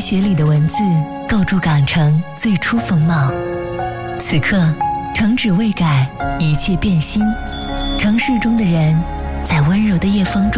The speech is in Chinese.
血里的文字构筑港城最初风貌。此刻，城址未改，一切变新。城市中的人，在温柔的夜风中